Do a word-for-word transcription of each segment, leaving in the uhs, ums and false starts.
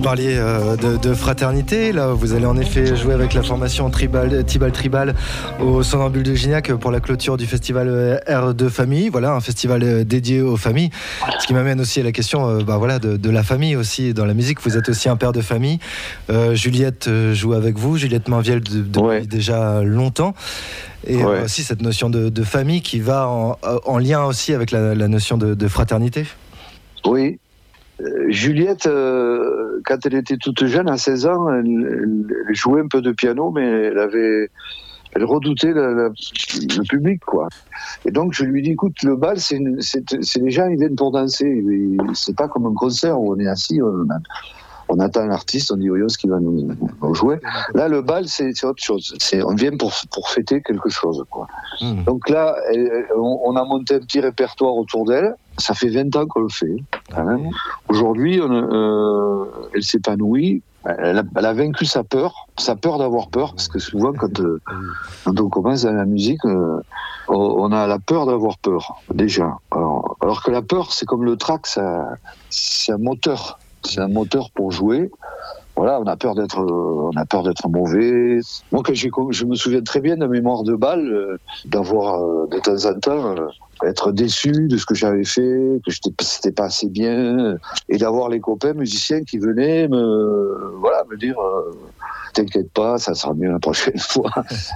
parliez euh, de, de fraternité. Là, vous allez en effet jouer avec la formation Tribal, Tibal Tribal au Somnambule de Gignac pour la clôture du festival R deux Famille. Voilà, un festival dédié aux familles. Ce qui m'amène aussi à la question euh, bah, voilà, de, de la famille aussi dans la musique. Vous êtes aussi un père de famille. Euh, Juliette joue avec vous, Juliette Mainviel de, depuis ouais. déjà longtemps. Et ouais. euh, aussi cette notion de, de famille qui va en, en lien aussi avec la, la notion de, de fraternité. Oui. Euh, Juliette, euh, quand elle était toute jeune, à seize ans, elle, elle, elle jouait un peu de piano, mais elle avait, elle redoutait la, la, le public, quoi. Et donc je lui dis, écoute, le bal, c'est, une, c'est, c'est les gens, ils viennent pour danser. C'est pas comme un concert où on est assis, on, on attend l'artiste, on dit oh, ce qui va nous, nous jouer. Là, le bal, c'est, c'est autre chose. C'est, on vient pour, pour fêter quelque chose, quoi. Mmh. Donc là, elle, on, on a monté un petit répertoire autour d'elle. Ça fait vingt ans qu'on le fait, quand même. Aujourd'hui, on, euh, elle s'épanouit. Elle a, elle a vaincu sa peur, sa peur d'avoir peur, parce que souvent, quand, euh, quand on commence dans la musique, euh, on a la peur d'avoir peur, déjà. Alors, alors que la peur, c'est comme le trac, ça, c'est un moteur. C'est un moteur pour jouer. Voilà, on a peur d'être, on a peur d'être mauvais. Moi, quand j'ai, je me souviens très bien de mémoire de bal, euh, d'avoir euh, de temps en temps euh, être déçu de ce que j'avais fait, que j'étais, c'était pas assez bien, et d'avoir les copains musiciens qui venaient me, voilà, me dire. Euh, T'inquiète pas, ça sera mieux la prochaine fois.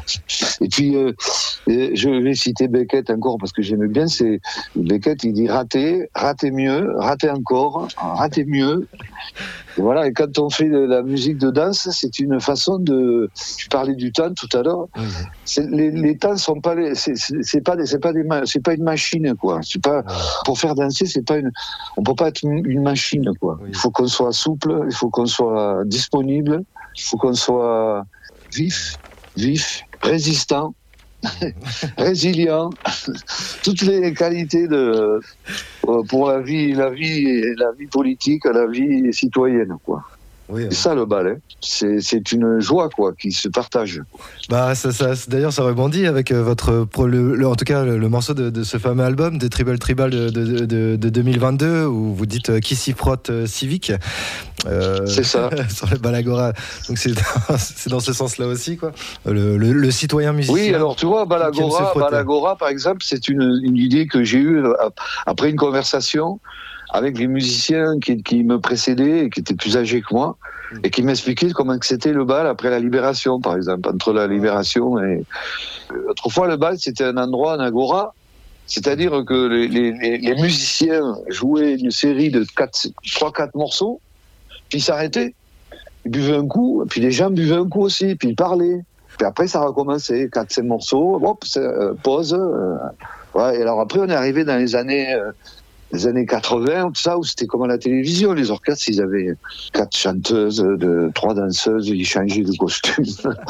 Et puis, euh, je vais citer Beckett encore parce que j'aimais bien. C'est Beckett, il dit rater, rater mieux, rater encore, rater mieux. Et voilà. Et quand on fait de la musique de danse, c'est une façon de. Tu parlais du temps tout à l'heure. Mmh. C'est, les, les temps sont pas les. C'est, c'est, c'est pas des. C'est pas des. C'est pas une machine, quoi. C'est pas. Pour faire danser, c'est pas une. On peut pas être une machine, quoi. Il faut qu'on soit souple. Il faut qu'on soit disponible. Il faut qu'on soit vif, vif, résistant, résilient, toutes les qualités de, pour la vie, la vie, la vie politique, la vie citoyenne, quoi. Oui, c'est ça le bal, hein. c'est, c'est une joie quoi, qui se partage. Bah, ça, ça, d'ailleurs, ça rebondit avec votre, le, le, en tout cas, le, le morceau de, de ce fameux album, de Tribal Tribal de, de, de, de deux mille vingt-deux, où vous dites euh, qui s'y frotte euh, civique. Euh, c'est ça. Sur le Balagora. Donc c'est, c'est dans ce sens-là aussi, quoi. Le, le, le citoyen musicien. Oui, alors tu vois, Balagora, Balagora, par exemple, c'est une, une idée que j'ai eue après une conversation avec les musiciens qui, qui me précédaient et qui étaient plus âgés que moi et qui m'expliquaient comment que c'était le bal après la libération, par exemple, entre la libération et... Autrefois, le bal, c'était un endroit, un agora, c'est-à-dire que les, les, les musiciens jouaient une série de trois quatre morceaux, puis ils s'arrêtaient, ils buvaient un coup, puis les gens buvaient un coup aussi, puis ils parlaient. Puis après, ça recommençait, quatre cinq morceaux, hop, euh, pause. Euh, ouais, et alors après, on est arrivé dans les années... Euh, les années quatre-vingts, tout ça, où c'était comme à la télévision. Les orchestres, ils avaient quatre chanteuses, de, trois danseuses, ils changeaient de costume.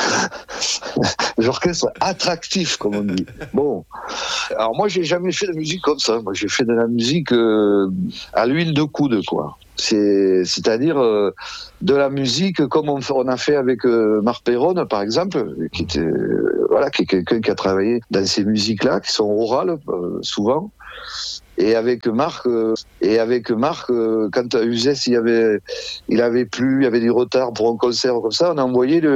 Les orchestres attractifs, comme on dit. Bon. Alors moi, j'ai jamais fait de musique comme ça. Moi, j'ai fait de la musique euh, à l'huile de coude, quoi. C'est, c'est-à-dire euh, de la musique comme on, on a fait avec euh, Marc Perron, par exemple, qui était, euh, voilà, qui est quelqu'un qui a travaillé dans ces musiques-là, qui sont orales, euh, souvent. Et avec Marc, euh, et avec Marc, euh, quand à Uzès il y avait, il avait plu, il y avait du retard pour un concert comme ça, on a envoyé le